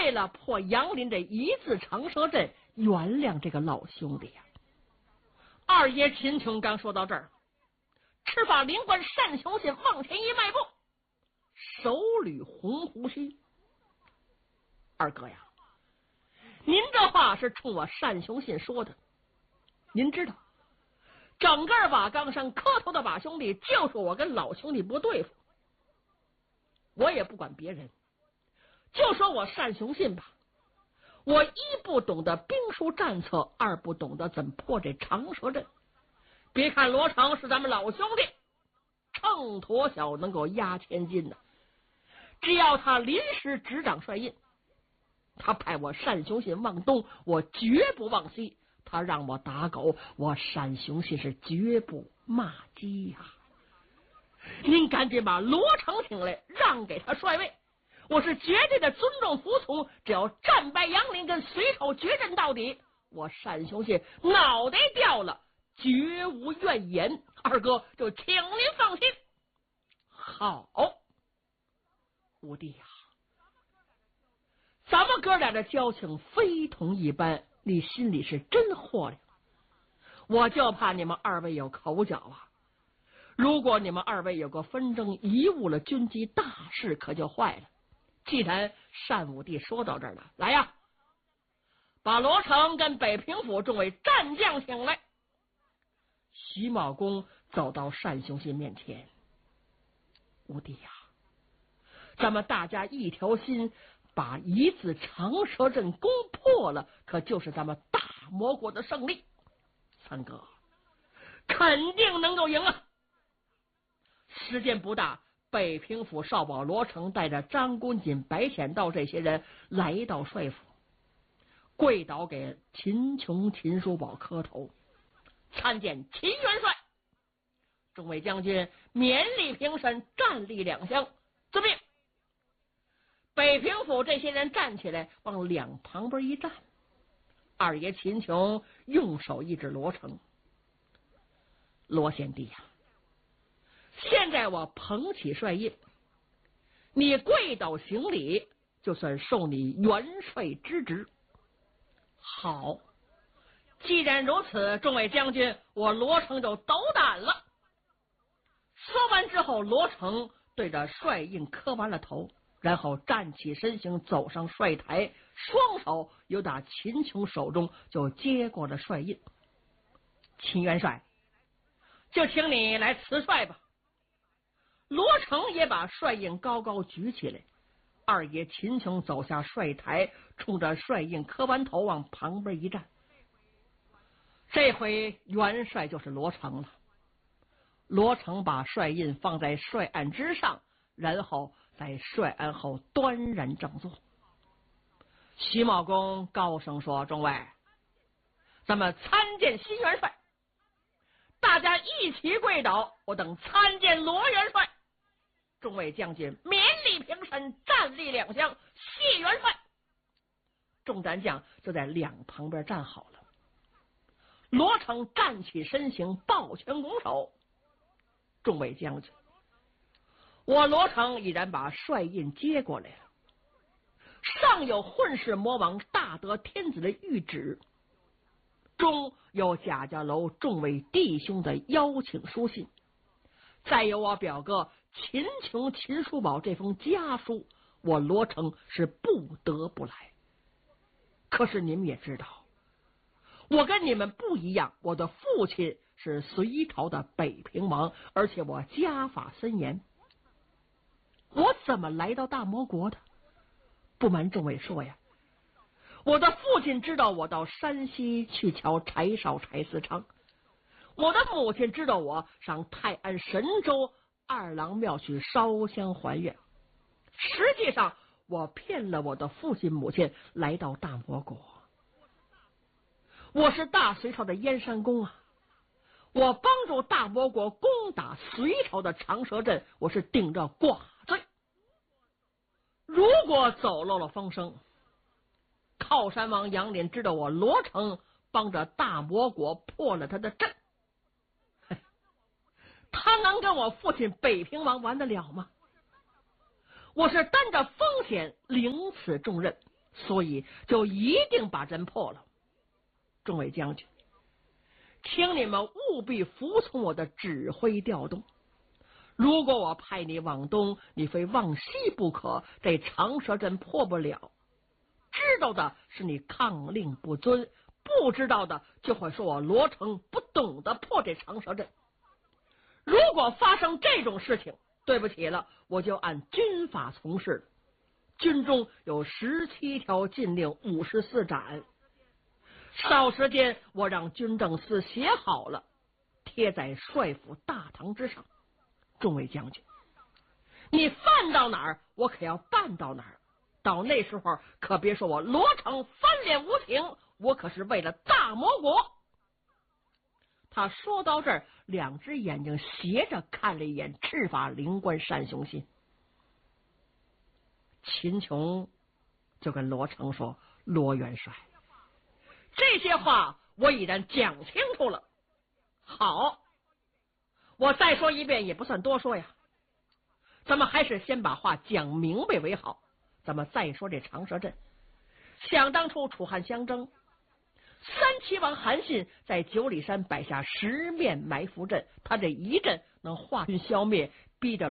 为了破杨林这一字长蛇阵，原谅这个老兄弟呀。二爷秦琼刚说到这儿，赤发灵官单雄信往前一迈步，手捋红胡须。二哥呀，您这话是冲我单雄信说的。您知道，整个瓦岗山磕头的把兄弟，就是我跟老兄弟不对付。我也不管别人，就说我单雄信吧，我一不懂得兵书战策，二不懂得怎破这长蛇阵。别看罗成是咱们老兄弟，秤砣小能够压千斤的，只要他临时执掌帅印，他派我单雄信往东，我绝不往西；他让我打狗，我单雄信是绝不骂鸡呀。您赶紧把罗成请来，让给他帅位，我是绝对的尊重服从，只要战败杨林跟随手决战到底，我单雄信脑袋掉了绝无怨言。二哥就请您放心。好，五弟呀，咱们哥俩的交情非同一般，你心里是真豁亮。我就怕你们二位有口角啊，如果你们二位有个纷争，贻误了军机大事，可就坏了。既然单武帝说到这儿了，来呀，把罗成跟北平府众位战将请来。徐茂公走到单雄信面前，武帝呀，咱们大家一条心，把一字长蛇阵攻破了，可就是咱们大魔国的胜利。三哥肯定能够赢啊！时间不大，北平府少保罗成带着张公瑾、白显道这些人来到帅府，跪倒给秦琼、秦叔宝磕头，参见秦元帅。众位将军勉力平身，站立两厢，遵命。北平府这些人站起来，往两旁边一站。二爷秦琼用手一指罗成：“罗贤弟呀，现在我捧起帅印，你跪倒行礼，就算受你元帅之职。”好，既然如此，众位将军，我罗成就斗胆了。说完之后，罗成对着帅印磕完了头，然后站起身形，走上帅台，双手由打秦琼手中就接过了帅印。秦元帅，就请你来辞帅吧。罗成也把帅印高高举起来。二爷秦琼走下帅台，冲着帅印磕完头，往旁边一站。这回元帅就是罗成了。罗成把帅印放在帅案之上，然后在帅案后端然正坐。徐茂公高声说：“众位，咱们参见新元帅。”大家一起跪倒，我等参见罗元帅。众位将军勉力平身，站立两厢，谢元帅。众战将就在两旁边站好了。罗成站起身形，抱拳拱手：“众位将军，我罗成已然把帅印接过来了，上有混世魔王大德天子的谕旨，中有贾家楼众位弟兄的邀请书信，再有我表哥秦琼、秦叔宝这封家书，我罗成是不得不来。可是你们也知道，我跟你们不一样，我的父亲是隋朝的北平王，而且我家法森严。我怎么来到大魔国的？不瞒众位说呀，我的父亲知道我到山西去瞧柴少、柴思昌，我的母亲知道我上泰安神州二郎庙去烧香还愿。实际上我骗了我的父亲母亲来到大魔国。我是大隋朝的燕山公啊，我帮助大魔国攻打隋朝的长蛇阵，我是顶着寡罪。如果走漏了风声，靠山王杨林知道我罗成帮着大魔国破了他的阵，他能跟我父亲北平王玩得了吗？我是担着风险领此重任， 所以就一定把阵破了。众位将军，请你们务必服从我的指挥调动。如果我派你往东，你非往西不可，这长蛇阵破不了。知道的是你抗令不遵，不知道的就会说我罗成不懂得破这长蛇阵。如果发生这种事情，对不起了，我就按军法从事了。军中有17条禁令，54斩。稍时间，我让军政司写好了，贴在帅府大堂之上。众位将军，你犯到哪儿，我可要办到哪儿。到那时候，可别说我罗成翻脸无情，我可是为了大魔国。他说到这儿，两只眼睛斜着看了一眼赤发灵官单雄信。秦琼就跟罗成说：“罗元帅，这些话我已然讲清楚了。好，我再说一遍也不算多说呀。咱们还是先把话讲明白为好。咱们再说这长蛇阵。想当初楚汉相争，三齐王韩信在九里山摆下10面埋伏阵，他这一阵能化军消灭，逼着